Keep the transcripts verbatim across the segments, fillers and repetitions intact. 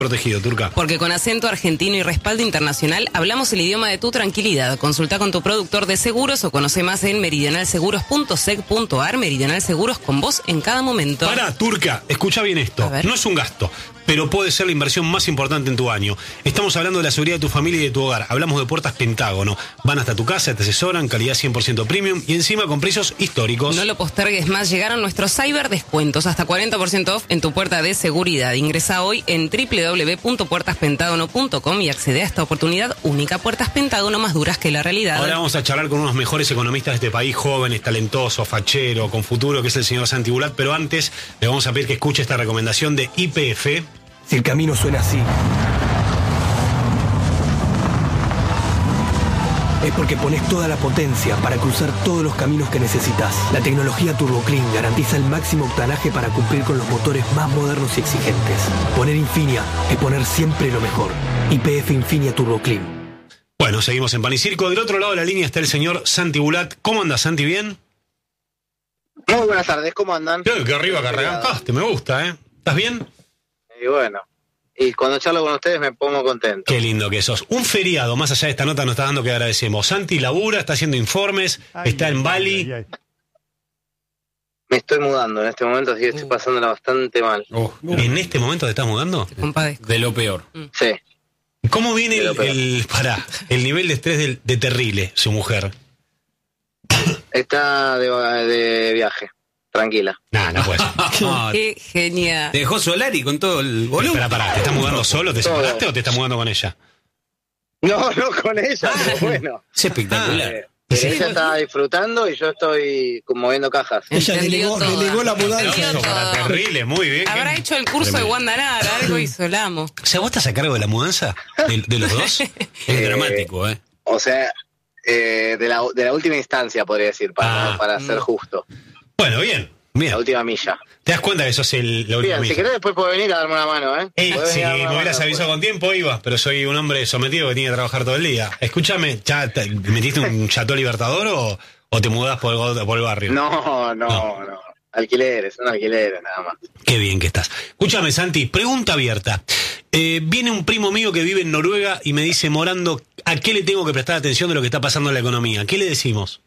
protegido, Turca. Porque con acento argentino y respaldo internacional hablamos el idioma de tu tranquilidad. Consulta con tu productor de seguros o conoce más en meridional seguros punto sec punto ar. Meridional Seguros, con vos en cada momento. Pará, Turca, escucha bien esto. No es un gasto, pero puede ser la inversión más importante en tu año. Estamos hablando de la seguridad de tu familia y de tu hogar. Hablamos de Puertas Pentágono. Van hasta tu casa, te asesoran, calidad cien por ciento premium y encima con precios históricos. No lo postergues más, llegaron nuestros cyber descuentos. Hasta cuarenta por ciento off en tu puerta de seguridad. Ingresa hoy en doble u doble u doble u punto puertas pentágono punto com y accede a esta oportunidad única. Puertas Pentágono, más duras que la realidad. Ahora vamos a charlar con unos mejores economistas de este país, jóvenes, talentosos, fachero, con futuro, que es el señor Santi Bulat. Pero antes le vamos a pedir que escuche esta recomendación de Y P F. Si el camino suena así, es porque pones toda la potencia para cruzar todos los caminos que necesitas. La tecnología Turbo Clean garantiza el máximo octanaje para cumplir con los motores más modernos y exigentes. Poner Infinia es poner siempre lo mejor. Y P F Infinia Turbo Clean. Bueno, seguimos en Pan y Circo. Del otro lado de la línea está el señor Santi Bulat. ¿Cómo andas, Santi? ¿Bien? Muy buenas tardes, ¿cómo andan? Creo que arriba que arrancaste, me gusta, ¿eh? ¿Estás bien? Y bueno, y cuando charlo con ustedes me pongo contento. Qué lindo que sos. Un feriado, más allá de esta nota nos está dando que agradecemos. Santi labura, está haciendo informes, ay, está en ay, Bali. Ay, ay. Me estoy mudando en este momento, así que estoy pasándola bastante mal. Oh, ¿en este momento te estás mudando? De lo peor. Sí. ¿Cómo viene el, el, pará, el nivel de estrés de, de Terrible, su mujer? Está de, de viaje. Tranquila. Nah, no puede ser. Qué genial. Te dejó Solari con todo el volumen. Espera, pará, ¿te estás mudando solo? ¿Te separaste o te estás mudando con ella? No, no con ella, pero bueno. Es espectacular. Eh, ella está disfrutando y yo estoy moviendo cajas. Ella delegó, delegó la mudanza. Para Terrible, muy bien. Habrá hecho el curso Tremendo. de Guandanara, algo hizo el amo. O sea, ¿vos estás a cargo de la mudanza? ¿De, de los dos? Es eh, dramático, ¿eh? O sea, eh, de, la, de la última instancia, podría decir, para, ah, para ser justo. Bueno, bien, bien. La última milla. ¿Te das cuenta que sos el, la última bien, milla? Si querés después podés venir a darme una mano, ¿eh? Ey, si me hubieras mano, avisado pues. con tiempo, iba, pero soy un hombre sometido que tiene que trabajar todo el día. Escúchame, ¿ya te metiste un Chateau Libertador o, o te mudás por el, por el barrio? No, no, no, no. Alquileres, son alquileres, nada más. Qué bien que estás. Escúchame, Santi, pregunta abierta. Eh, viene un primo mío que vive en Noruega y me dice, Morando, ¿a qué le tengo que prestar atención de lo que está pasando en la economía? ¿Qué le decimos?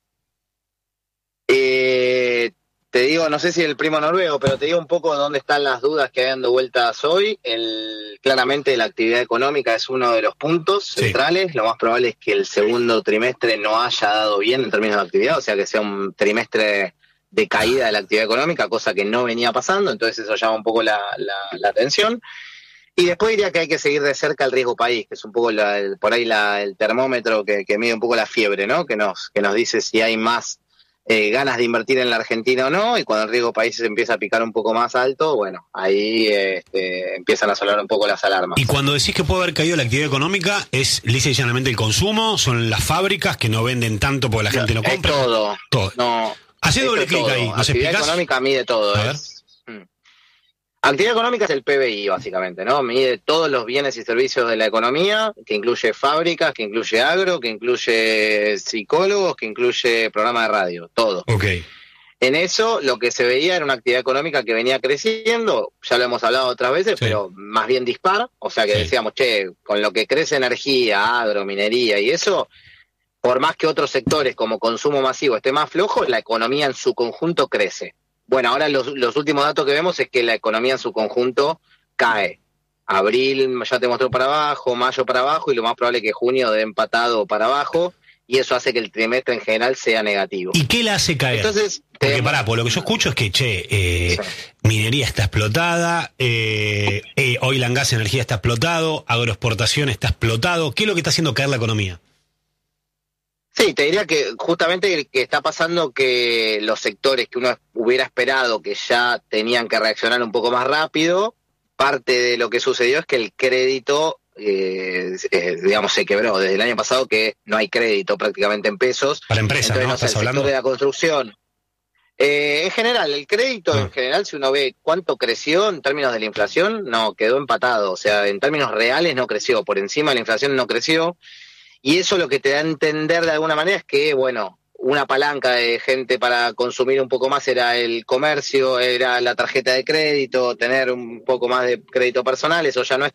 Eh... Te digo, no sé si el primo noruego, pero te digo un poco dónde están las dudas que hay dando vueltas hoy. El, claramente la actividad económica es uno de los puntos sí. centrales. Lo más probable es que el segundo trimestre no haya dado bien en términos de actividad, o sea que sea un trimestre de caída de la actividad económica, cosa que no venía pasando, entonces eso llama un poco la, la, la atención. Y después diría que hay que seguir de cerca el riesgo país, que es un poco la, el, por ahí la, el termómetro que, que mide un poco la fiebre, ¿no? Que nos, que nos dice si hay más Eh, ganas de invertir en la Argentina o no, y cuando el riesgo país se empieza a picar un poco más alto, bueno, ahí este, empiezan a sonar un poco las alarmas. Y cuando decís que puede haber caído la actividad económica, ¿es lisa y llanamente el consumo? ¿Son las fábricas que no venden tanto porque la gente no, no compra? Es todo. todo. No, Hacé doble clic ahí, ¿nos actividad explicás? Económica mide todo. Es, Actividad económica es el P B I, básicamente, ¿no? Mide todos los bienes y servicios de la economía, que incluye fábricas, que incluye agro, que incluye psicólogos, que incluye programa de radio, todo. Okay. En eso, lo que se veía era una actividad económica que venía creciendo, ya lo hemos hablado otras veces, sí. pero más bien dispar, o sea que sí. decíamos, che, con lo que crece energía, agro, minería y eso, por más que otros sectores como consumo masivo esté más flojo, la economía en su conjunto crece. Bueno, ahora los, los últimos datos que vemos es que la economía en su conjunto cae. Abril ya te mostró para abajo, mayo para abajo, y lo más probable es que junio dé empatado para abajo, y eso hace que el trimestre en general sea negativo. ¿Y qué la hace caer? Entonces, Porque tenemos... pará, por lo que yo escucho es que, che, eh, sí. minería está explotada, eh, eh, oil and gas, energía está explotado, agroexportación está explotado. ¿Qué es lo que está haciendo caer la economía? Sí, te diría que justamente que está pasando que los sectores que uno hubiera esperado que ya tenían que reaccionar un poco más rápido, parte de lo que sucedió es que el crédito, eh, eh, digamos, se quebró. Desde el año pasado que no hay crédito prácticamente en pesos. Para empresas, Entonces, ¿no? no sé, ¿Estás el hablando? sector de la construcción. Eh, en general, el crédito, ah. en general, si uno ve cuánto creció en términos de la inflación, no, quedó empatado. O sea, en términos reales no creció. Por encima de la inflación no creció. Y eso lo que te da a entender de alguna manera es que, bueno, una palanca de gente para consumir un poco más era el comercio, era la tarjeta de crédito, tener un poco más de crédito personal, eso ya no es